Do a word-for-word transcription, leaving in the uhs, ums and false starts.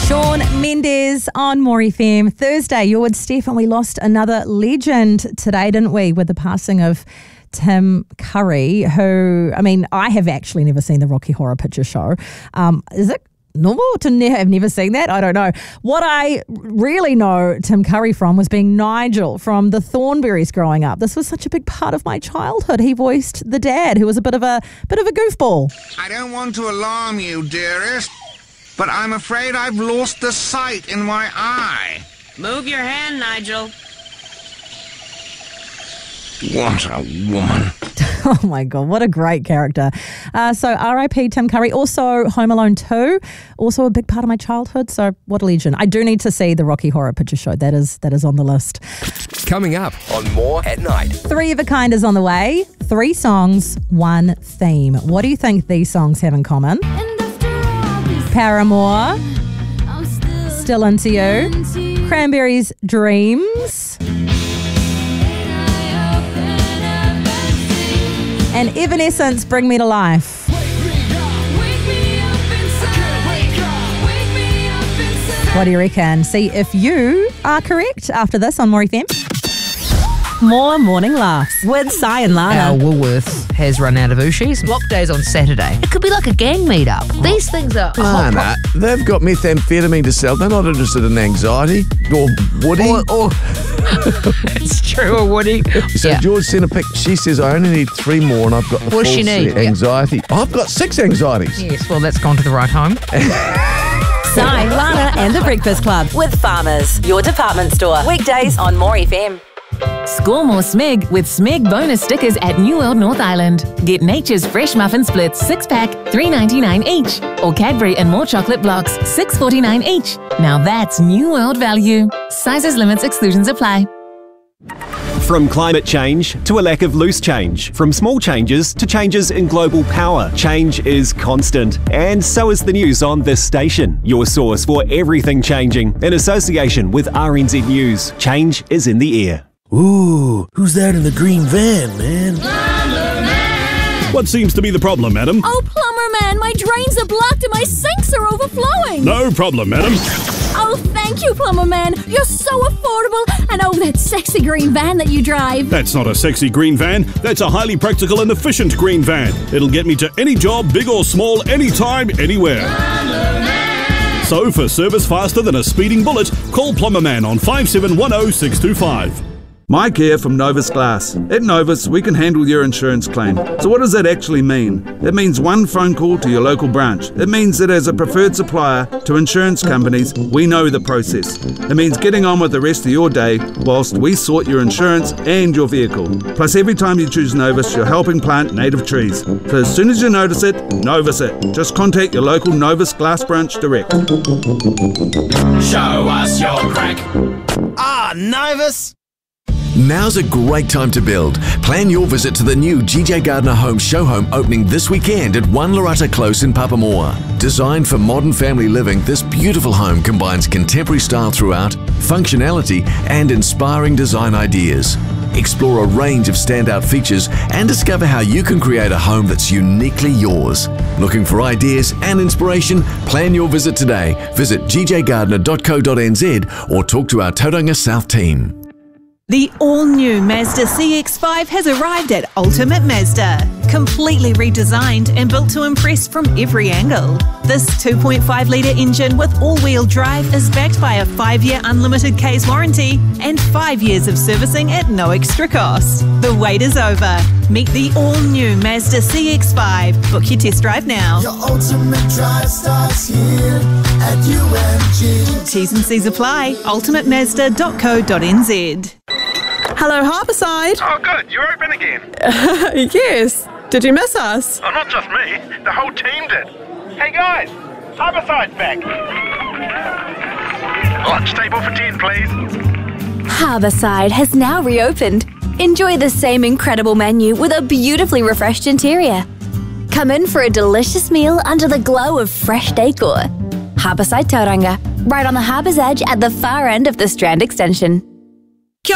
Shawn Mendes on More F M. Thursday, you're with Steph, and we lost another legend today, didn't we, with the passing of Tim Curry, who, I mean, I have actually never seen the Rocky Horror Picture Show. Um, is it normal to ne- have never seen that? I don't know. What I really know Tim Curry from was being Nigel from the Thornberrys growing up. This was such a big part of my childhood. He voiced the dad, who was a bit of a bit of a goofball. I don't want to alarm you, dearest, but I'm afraid I've lost the sight in my eye. Move your hand, Nigel. What a woman. Oh my God, what a great character. Uh, so R I P Tim Curry, also Home Alone two, also a big part of my childhood. So what a legend. I do need to see the Rocky Horror Picture Show. That is that is on the list. Coming up on More at Night. Three of a Kind is on the way. Three songs, one theme. What do you think these songs have in common? Paramore, Still Into You, Cranberries' Dreams, and Evanescence, Bring Me to Life. What do you reckon? See if you are correct after this on More F M. More morning laughs with Si and Lana. Our Woolworths has run out of Ooshies. Block day's on Saturday. It could be like a gang meetup. These things are hot. Lana, they've got methamphetamine to sell. They're not interested in anxiety or Woody. Or, or it's true, or Woody. So Yeah. George sent a pic. She says, I only need three more and I've got the What does full she need? set. Anxiety. I've got six anxieties. Yes, well, that's gone to the right home. Si, Lana and the Breakfast Club. With Farmers, your department store. Weekdays on More F M. Score more Smig with Smig bonus stickers at New World North Island. Get Nature's Fresh Muffin Splits six pack, three ninety-nine each. Or Cadbury and More Chocolate Blocks, six forty-nine each. Now that's New World value. Sizes, limits, exclusions apply. From climate change to a lack of loose change, from small changes to changes in global power, change is constant. And so is the news on this station, your source for everything changing. In association with R N Z News, change is in the air. Ooh, who's that in the green van, man? What seems to be the problem, madam? Oh, plumber man, my drains are blocked and my sinks are overflowing. No problem, madam. Oh, thank you, plumber man. You're so affordable. And oh, that sexy green van that you drive. That's not a sexy green van. That's a highly practical and efficient green van. It'll get me to any job, big or small, anytime, anywhere. So, for service faster than a speeding bullet, call Plumberman on five seven one zero six two five. Mike here from Novus Glass. At Novus, we can handle your insurance claim. So what does that actually mean? It means one phone call to your local branch. It means that as a preferred supplier to insurance companies, we know the process. It means getting on with the rest of your day whilst we sort your insurance and your vehicle. Plus, every time you choose Novus, you're helping plant native trees. So as soon as you notice it, Novus it. Just contact your local Novus Glass branch direct. Show us your crack. Ah, Novus! Now's a great time to build. Plan your visit to the new G J Gardner Home Show Home opening this weekend at One Lorata Close in Papamoa. Designed for modern family living, this beautiful home combines contemporary style throughout, functionality, and inspiring design ideas. Explore a range of standout features and discover how you can create a home that's uniquely yours. Looking for ideas and inspiration? Plan your visit today. Visit g j gardner dot co dot n z or talk to our Tauranga South team. The all-new Mazda C X five has arrived at Ultimate Mazda. Completely redesigned and built to impress from every angle. This two point five litre engine with all-wheel drive is backed by a five-year unlimited case warranty and five years of servicing at no extra cost. The wait is over. Meet the all-new Mazda C X five. Book your test drive now. Your ultimate drive starts here at U M G. T's and C's apply. ultimate mazda dot co dot n z. Hello, Harborside. Oh, good. You're open again. Uh, yes. Did you miss us? Oh, not just me. The whole team did. Hey, guys. Harborside's back. Lunch table for ten, please. Harborside has now reopened. Enjoy the same incredible menu with a beautifully refreshed interior. Come in for a delicious meal under the glow of fresh decor. Harborside Tauranga, right on the harbour's edge at the far end of the Strand Extension.